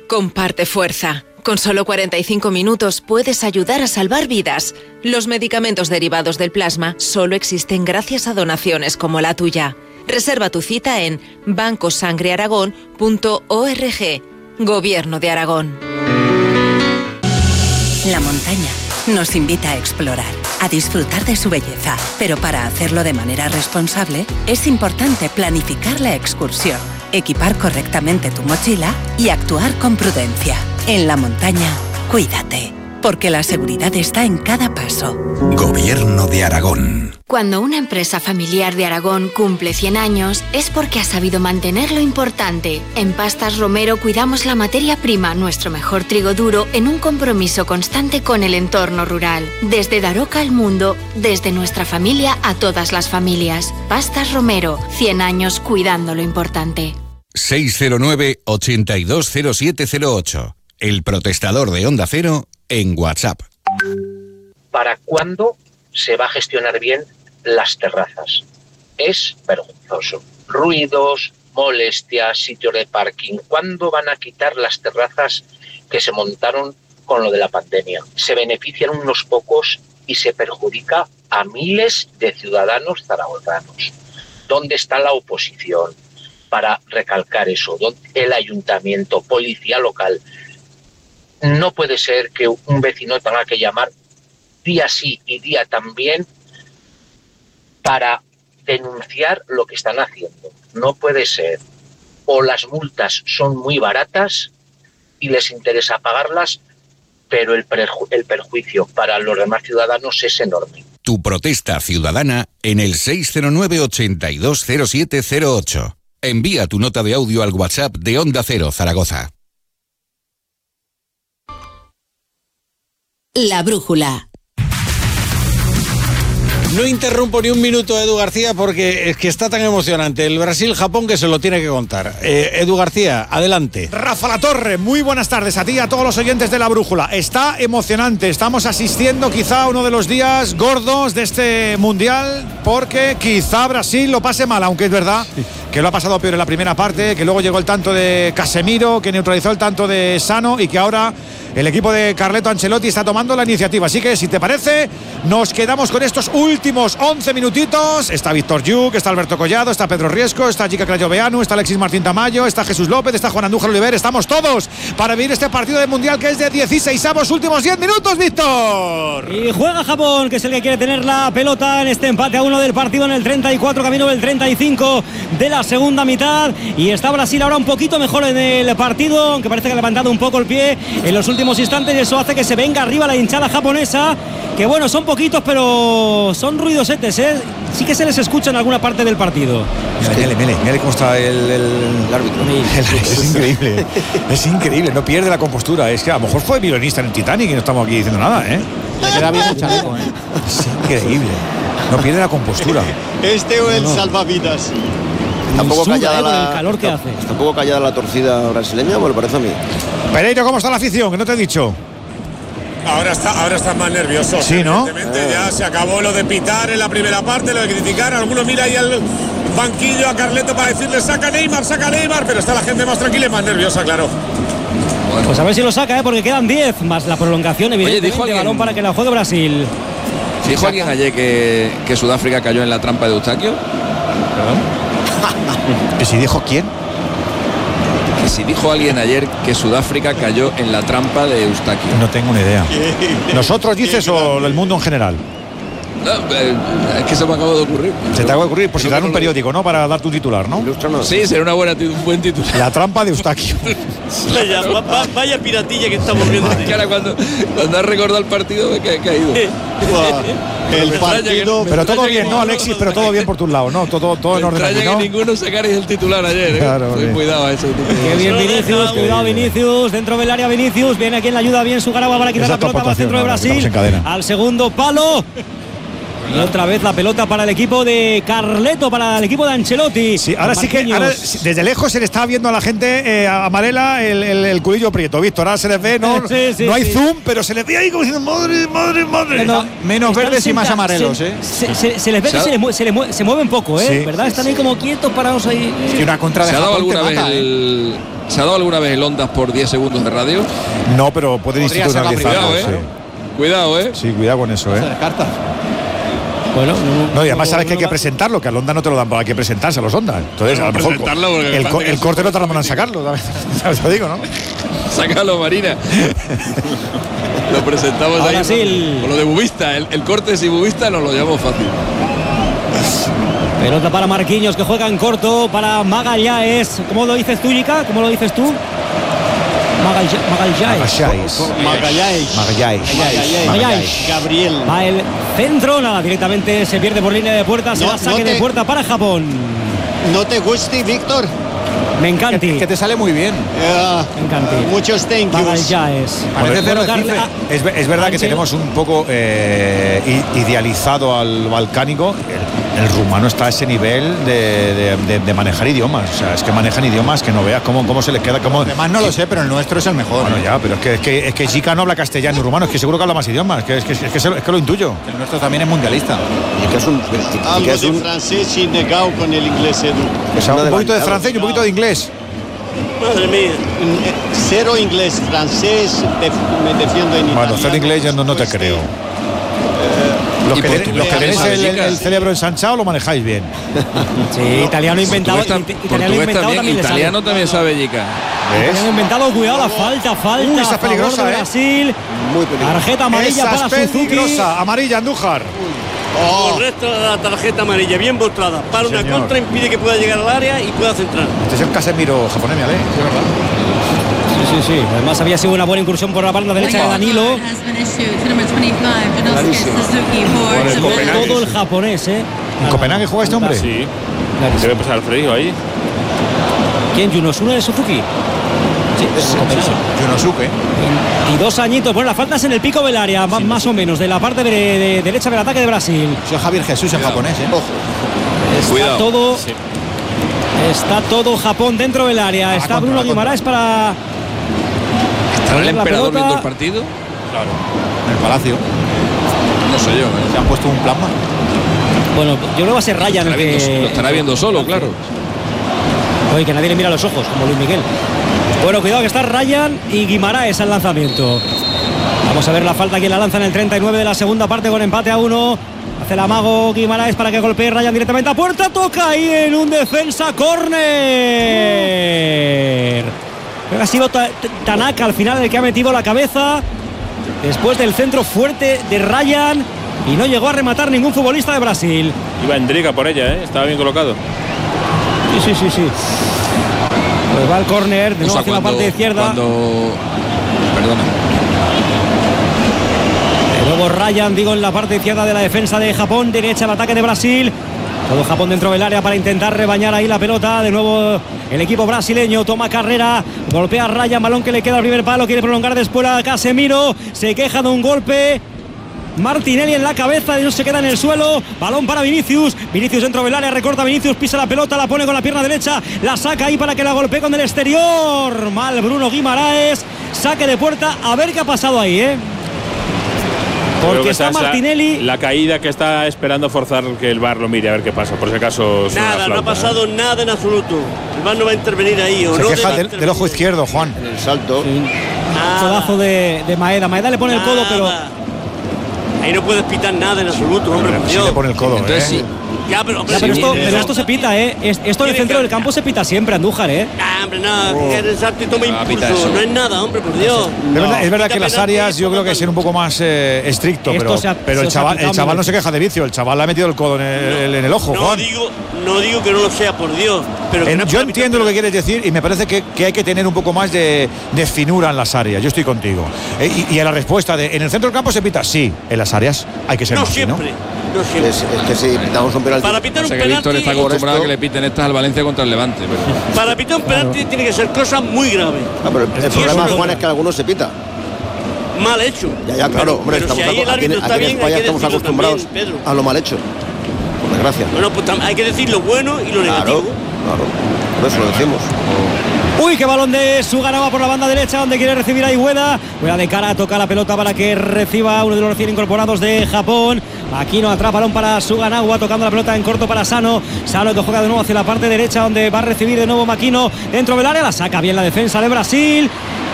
Comparte fuerza. Con solo 45 minutos puedes ayudar a salvar vidas. Los medicamentos derivados del plasma solo existen gracias a donaciones como la tuya. Reserva tu cita en bancosangrearagón.org. Gobierno de Aragón. La montaña nos invita a explorar, a disfrutar de su belleza, pero para hacerlo de manera responsable es importante planificar la excursión, equipar correctamente tu mochila y actuar con prudencia. En la montaña, cuídate, porque la seguridad está en cada paso. Gobierno de Aragón. Cuando una empresa familiar de Aragón cumple 100 años, es porque ha sabido mantener lo importante. En Pastas Romero cuidamos la materia prima, nuestro mejor trigo duro, en un compromiso constante con el entorno rural. Desde Daroca al mundo, desde nuestra familia a todas las familias. Pastas Romero, 100 años cuidando lo importante. 609-820708. El protestador de Onda Cero en WhatsApp. ¿Para cuándo se va a gestionar bien las terrazas? Es vergonzoso. Ruidos, molestias, sitios de parking. ¿Cuándo van a quitar las terrazas que se montaron con lo de la pandemia? Se benefician unos pocos y se perjudica a miles de ciudadanos zaragozanos. ¿Dónde está la oposición para recalcar eso? ¿Dónde el ayuntamiento, policía local? No puede ser que un vecino tenga que llamar día sí y día también para denunciar lo que están haciendo. No puede ser. O las multas son muy baratas y les interesa pagarlas, pero el perjuicio para los demás ciudadanos es enorme. Tu protesta ciudadana en el 609-820708. Envía tu nota de audio al WhatsApp de Onda Cero Zaragoza. La brújula. No interrumpo ni un minuto a Edu García porque es que está tan emocionante el Brasil-Japón que se lo tiene que contar. Edu García, adelante. Rafa Latorre, muy buenas tardes a ti y a todos los oyentes de La Brújula. Está emocionante, estamos asistiendo quizá a uno de los días gordos de este Mundial porque quizá Brasil lo pase mal, aunque es verdad que lo ha pasado peor en la primera parte, que luego llegó el tanto de Casemiro, que neutralizó el tanto de Sano y que ahora el equipo de Carleto Ancelotti está tomando la iniciativa. Así que, si te parece, nos quedamos con estos últimos 11 minutitos. Está Víctor Lluc, está Alberto Collado, está Pedro Riesco, está Gica Crayoveanu, está Alexis Martín Tamayo, está Jesús López, está Juan Andújar Oliver. Estamos todos para vivir este partido de Mundial que es de 16avos, últimos 10 minutos, Víctor. Y juega Japón, que es el que quiere tener la pelota en este empate a 1 del partido en el 34, camino del 35 de la segunda mitad. Y está Brasil ahora un poquito mejor en el partido, aunque parece que ha levantado un poco el pie en los últimos instantes, y eso hace que se venga arriba la hinchada japonesa, que bueno, son poquitos pero son ruidosetes, sí que se les escucha en alguna parte del partido. Mire cómo está el árbitro. Es increíble, no pierde la compostura. Es que a lo mejor fue violinista en el Titanic y no estamos aquí diciendo nada, Le queda bien el chaleco, Es increíble, no pierde la compostura. O el salvavidas. Está un poco callada el calor que hace. Está un poco callada la torcida brasileña, me parece a mí. Pereiro, ¿cómo está la afición? Que no te he dicho. Ahora está más nervioso. Sí, ¿no? Ya se acabó lo de pitar en la primera parte, lo de criticar. Alguno mira ahí al banquillo a Carleto para decirle saca Neymar, pero está la gente más tranquila y más nerviosa, claro. Bueno. Pues a ver si lo saca, porque quedan 10 más la prolongación, evidentemente. Oye, balón para que la juegue Brasil. ¿Dijo alguien ayer que Sudáfrica cayó en la trampa de Eustaquio? ¿Perdón? ¿Que si dijo quién? Que si dijo alguien ayer que Sudáfrica cayó en la trampa de Eustaquio. No tengo ni idea. ¿Nosotros dices o el mundo en general? No, es que eso me acaba de ocurrir. Se te acaba de ocurrir, por si te dan un periódico, ¿no? Para dar tu titular, ¿no? Sí, será un buen titular. La trampa de Eustaquio. Vaya piratilla que estamos viendo. Es que ahora cuando has recordado el partido me he caído. El partido. Pero todo bien, ¿no, Alexis? Pero todo bien por tus lados, ¿no? Todo en orden aquí, ¿no? Que ninguno sacaréis el titular ayer, ¿eh? Claro, cuidado a eso. Qué bien Vinicius, cuidado Vinicius, dentro del área Vinicius, viene aquí en la ayuda bien Sugaraba para quitar la pelota para el centro de Brasil. Al segundo palo. Y otra vez la pelota para el equipo de Carleto, para el equipo de Ancelotti. Sí, ahora sí que desde lejos se le está viendo a la gente amarela el culillo prieto, Víctor. Ahora se les ve, no hay zoom, pero se les ve ahí como diciendo madre. Menos verdes y más amarelos, Se les ve que se mueven poco, Sí, ¿verdad? Están ahí como quietos, parados ahí. Y una contra de ¿Se ha dado Japón alguna vez ¿Se ha dado alguna vez el Ondas por 10 segundos de radio? No, pero pueden institucionalizarlo. Cuidado, Sí, cuidado con eso, Bueno, no, y además sabes que hay que presentarlo, que al Ondas no te lo dan, hay que presentarse a los Ondas. Entonces, a lo mejor el corte no tardamos en sacarlo, ¿sabes? Te digo, ¿no? Sácalo, Marina. Lo presentamos ahora ahí con lo de Bubista. El corte sin Bubista nos lo llevamos fácil. Pelota para Marquinhos, que juega en corto para Magallanes. ¿Cómo lo dices tú, Yika? ¿Cómo lo dices tú? Magallanes. Gabriel. Va el centro, nada, directamente se pierde por línea de puerta, se va saque de puerta para Japón. ¿No te guste, Víctor? Me encanta. Que te sale muy bien. Me encanta. Muchos thank yous. Es verdad que tenemos un poco idealizado al balcánico. El rumano está a ese nivel de manejar idiomas. O sea, es que manejan idiomas que no veas cómo se les queda. Además no lo sé, pero el nuestro es el mejor. Bueno, ya, pero es que Jica no habla castellano y rumano, es que seguro que habla más idiomas. Es que lo intuyo. El nuestro también es mundialista. Algo de francés y negado con el inglés, Edu. O sea, un poquito de francés y un poquito de inglés. Madre mía. Cero inglés, francés, me defiendo en italiano. Bueno, cero inglés yo no te creo. Los que tenéis el cerebro ensanchado lo manejáis bien. Sí, italiano inventado. Italiano también sabe Jica. Italiano inventado, cuidado, la falta. Esa es peligrosa, Brasil. Muy peligrosa. Tarjeta amarilla esa para es Suzuki. Peligrosa, amarilla, Andújar. Correcto, la tarjeta amarilla, bien mostrada. Para una contra, impide que pueda llegar al área y pueda centrar. Este es el Casemiro japonés, ¿vale? Sí, verdad. Sí. Además había sido una buena incursión por la banda derecha de Danilo. Todo el japonés, ¿En Copenhague juega este hombre? Sí. Debe pasar el Freddy ahí. ¿Quién? ¿Yunosuke de Suzuki? Sí, Yunosuke. Y 2 añitos. Bueno, la falta es en el pico del área, más o menos, de la parte de derecha del ataque de Brasil. Soy Javier Jesús en japonés, Está todo Japón dentro del área. Está Bruno Guimaraes para... ¿Estará el emperador viendo el partido? Claro. En el Palacio. No sé yo. ¿Se han puesto un plasma? Bueno, yo creo que va a ser Ryan. Lo estará viendo solo, claro. Oye, que nadie le mira los ojos, como Luis Miguel. Bueno, cuidado que está Ryan y Guimaraes al lanzamiento. Vamos a ver la falta que la lanza en el 39 de la segunda parte con empate a 1. Hace el amago Guimaraes para que golpee Ryan directamente a puerta. Toca ahí en un defensa córner. Ha sido Tanaka al final el que ha metido la cabeza después del centro fuerte de Ryan y no llegó a rematar ningún futbolista de Brasil. Iba Endriga por ella, estaba bien colocado. Sí. Pues va el córner de nuevo hacia la parte izquierda. Perdona. De nuevo Ryan, en la parte izquierda de la defensa de Japón, derecha el ataque de Brasil. Todo Japón dentro del área para intentar rebañar ahí la pelota. De nuevo el equipo brasileño toma carrera. Golpea a Ryan, balón que le queda al primer palo. Quiere prolongar después a Casemiro. Se queja de un golpe. Martinelli en la cabeza, no se queda en el suelo. Balón para Vinicius. Vinicius dentro del área, recorta Vinicius, pisa la pelota, la pone con la pierna derecha. La saca ahí para que la golpee con el exterior. Mal Bruno Guimaraes. Saque de puerta. A ver qué ha pasado ahí, Porque está Martinelli. La caída que está esperando forzar que el VAR lo mire a ver qué pasa. Por si acaso. Nada, no ha pasado nada en absoluto. El VAR no va a intervenir ahí. Se queja del ojo izquierdo, Juan. En el salto. Codazo de Maeda. Maeda le pone el codo, pero. Ahí no puedes pitar nada en absoluto, hombre. Sí le pone el codo, Sí. Ya, pero esto se pita, Esto en el centro del campo se pita siempre, Andújar, hombre, nada, que el salto y toma impulso. No es nada, hombre, por Dios. Es verdad que las áreas yo creo que ser un poco más estricto, pero el chaval no se queja de vicio, el chaval le ha metido el codo en el ojo, Juan. No digo que no lo sea, por Dios. Pero yo entiendo lo que quieres decir y me parece que hay que tener un poco más de finura en las áreas. Yo estoy contigo. Y a la respuesta en el centro del campo se pita, sí. En las áreas hay que ser no más siempre. No siempre. Es que si pitamos un penalti. Para pitar un penalti. Víctor está acostumbrado a que le piten estas al Valencia contra el Levante. Pero... Para pitar un penalti tiene que ser cosa muy grave. Pero el problema, Juan, es que algunos se pita. mal hecho. Ya, claro, hombre, pero estamos si ahí el árbitro está aquí en bien, España hay que estamos decirlo acostumbrados también, Pedro. a lo mal hecho, por desgracia. Bueno, pues hay que decir lo bueno y lo negativo. Claro, por eso lo decimos. Uy, qué balón de Suganova por la banda derecha, donde quiere recibir a Ueda. Juega de cara, toca la pelota para que reciba uno de los recién incorporados de Japón. Aquino atrapa balón para Suganova, tocando la pelota en corto para Sano. Sano que juega de nuevo hacia la parte derecha, donde va a recibir de nuevo Makino dentro del área. La saca bien la defensa de Brasil.